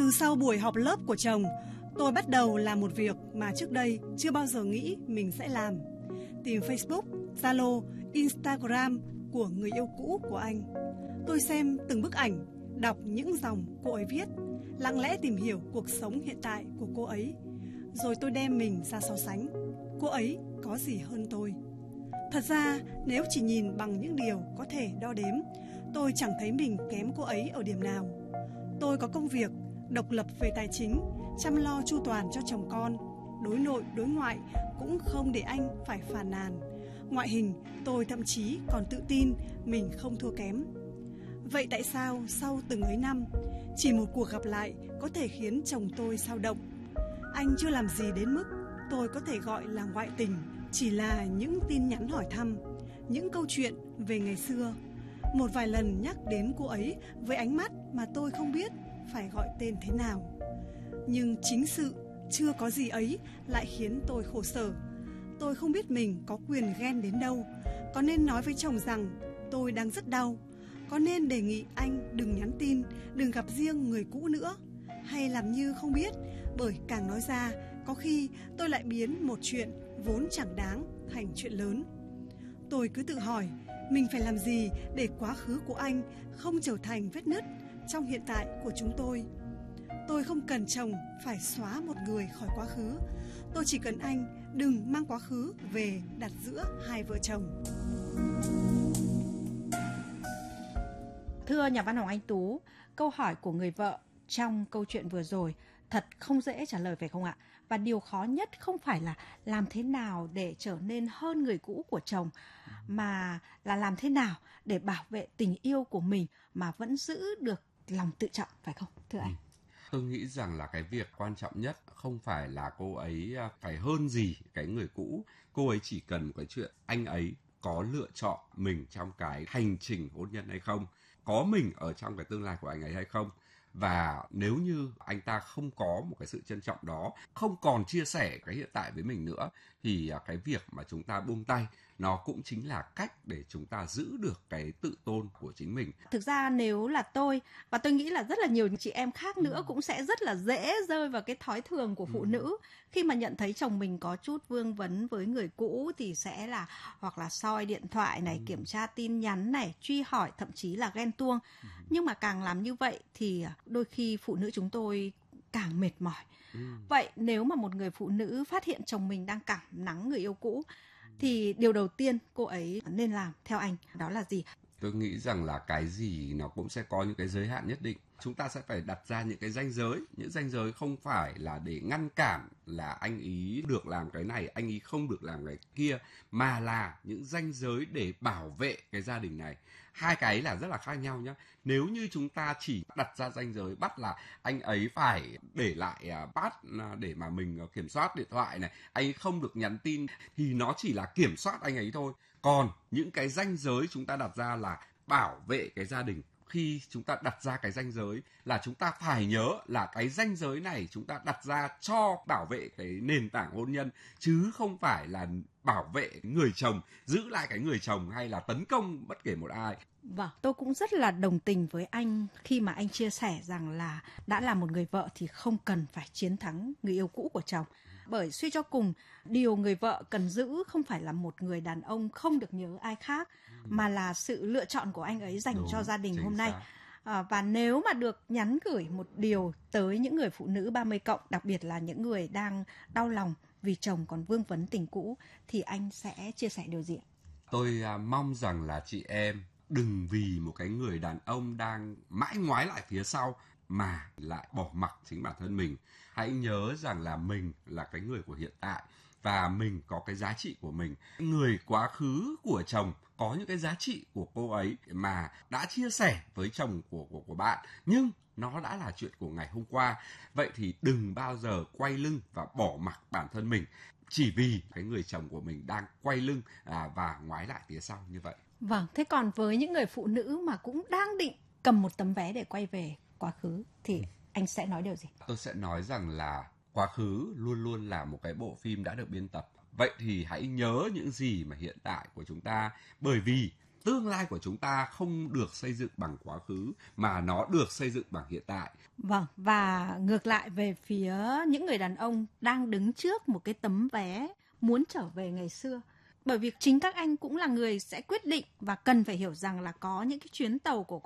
Từ sau buổi họp lớp của chồng, tôi bắt đầu làm một việc mà trước đây chưa bao giờ nghĩ mình sẽ làm. Tìm Facebook, Zalo, Instagram của người yêu cũ của anh. Tôi xem từng bức ảnh, đọc những dòng cô ấy viết, lặng lẽ tìm hiểu cuộc sống hiện tại của cô ấy. Rồi tôi đem mình ra so sánh. Cô ấy có gì hơn tôi? Thật ra, nếu chỉ nhìn bằng những điều có thể đo đếm, tôi chẳng thấy mình kém cô ấy ở điểm nào. Tôi có công việc, độc lập về tài chính, chăm lo chu toàn cho chồng con, đối nội đối ngoại cũng không để anh phải phàn nàn. Ngoại hình, tôi thậm chí còn tự tin mình không thua kém. Vậy tại sao sau từng ấy năm, chỉ một cuộc gặp lại có thể khiến chồng tôi xao động? Anh chưa làm gì đến mức tôi có thể gọi là ngoại tình, chỉ là những tin nhắn hỏi thăm, những câu chuyện về ngày xưa. Một vài lần nhắc đến cô ấy với ánh mắt mà tôi không biết phải gọi tên thế nào. Nhưng chính sự chưa có gì ấy lại khiến tôi khổ sở. Tôi không biết mình có quyền ghen đến đâu. Có nên nói với chồng rằng tôi đang rất đau? Có nên đề nghị anh đừng nhắn tin, đừng gặp riêng người cũ nữa? Hay làm như không biết, bởi càng nói ra, có khi tôi lại biến một chuyện vốn chẳng đáng thành chuyện lớn. Tôi cứ tự hỏi, mình phải làm gì để quá khứ của anh không trở thành vết nứt trong hiện tại của chúng tôi? Tôi không cần chồng phải xóa một người khỏi quá khứ. Tôi chỉ cần anh đừng mang quá khứ về đặt giữa hai vợ chồng. Thưa nhà văn Hồng Anh Tú, câu hỏi của người vợ trong câu chuyện vừa rồi thật không dễ trả lời phải không ạ? Và điều khó nhất không phải là làm thế nào để trở nên hơn người cũ của chồng, mà là làm thế nào để bảo vệ tình yêu của mình mà vẫn giữ được lòng tự trọng, phải không thưa anh? Tôi nghĩ rằng là cái việc quan trọng nhất không phải là cô ấy phải hơn gì cái người cũ. Cô ấy chỉ cần cái chuyện anh ấy có lựa chọn mình trong cái hành trình hôn nhân hay không, có mình ở trong cái tương lai của anh ấy hay không. Và nếu như anh ta không có một cái sự trân trọng đó, không còn chia sẻ cái hiện tại với mình nữa, thì cái việc mà chúng ta buông tay nó cũng chính là cách để chúng ta giữ được cái tự tôn của chính mình. Thực ra nếu là tôi, và tôi nghĩ là rất là nhiều chị em khác nữa cũng sẽ rất là dễ rơi vào cái thói thường của phụ nữ. Khi mà nhận thấy chồng mình có chút vương vấn với người cũ thì sẽ là hoặc là soi điện thoại này, kiểm tra tin nhắn này, truy hỏi, thậm chí là ghen tuông. Nhưng mà càng làm như vậy thì đôi khi phụ nữ chúng tôi càng mệt mỏi. Vậy nếu mà một người phụ nữ phát hiện chồng mình đang cảm nắng người yêu cũ thì điều đầu tiên cô ấy nên làm theo anh đó là gì? Tôi nghĩ rằng là cái gì nó cũng sẽ có những cái giới hạn nhất định. Chúng ta sẽ phải đặt ra những cái ranh giới. Những ranh giới không phải là để ngăn cản là anh ý được làm cái này, anh ý không được làm cái kia, mà là những ranh giới để bảo vệ cái gia đình này. Hai cái là rất là khác nhau nhé. Nếu như chúng ta chỉ đặt ra ranh giới bắt là anh ấy phải để lại pass để mà mình kiểm soát điện thoại này, anh ấy không được nhắn tin, thì nó chỉ là kiểm soát anh ấy thôi. Còn những cái ranh giới chúng ta đặt ra là bảo vệ cái gia đình. Khi chúng ta đặt ra cái ranh giới là chúng ta phải nhớ là cái ranh giới này chúng ta đặt ra cho bảo vệ cái nền tảng hôn nhân, chứ không phải là bảo vệ người chồng, giữ lại cái người chồng hay là tấn công bất kể một ai. Vâng, tôi cũng rất là đồng tình với anh khi mà anh chia sẻ rằng là đã là một người vợ thì không cần phải chiến thắng người yêu cũ của chồng. Bởi suy cho cùng, điều người vợ cần giữ không phải là một người đàn ông không được nhớ ai khác, mà là sự lựa chọn của anh ấy dành cho gia đình hôm nay. Và nếu mà được nhắn gửi một điều tới những người phụ nữ 30+, đặc biệt là những người đang đau lòng vì chồng còn vương vấn tình cũ, thì anh sẽ chia sẻ điều gì ạ? Tôi mong rằng là chị em đừng vì một cái người đàn ông đang mãi ngoái lại phía sau mà lại bỏ mặc chính bản thân mình. Hãy nhớ rằng là mình là cái người của hiện tại và mình có cái giá trị của mình. Người quá khứ của chồng có những cái giá trị của cô ấy mà đã chia sẻ với chồng của bạn, nhưng nó đã là chuyện của ngày hôm qua. Vậy thì đừng bao giờ quay lưng và bỏ mặc bản thân mình chỉ vì cái người chồng của mình đang quay lưng và ngoái lại phía sau như vậy. Vâng, thế còn với những người phụ nữ mà cũng đang định cầm một tấm vé để quay về quá khứ thì anh sẽ nói điều gì? Tôi sẽ nói rằng là quá khứ luôn luôn là một cái bộ phim đã được biên tập. Vậy thì hãy nhớ những gì mà hiện tại của chúng ta, bởi vì tương lai của chúng ta không được xây dựng bằng quá khứ mà nó được xây dựng bằng hiện tại. Vâng, và ngược lại về phía những người đàn ông đang đứng trước một cái tấm vé muốn trở về ngày xưa. Bởi vì chính các anh cũng là người sẽ quyết định và cần phải hiểu rằng là có những cái chuyến tàu của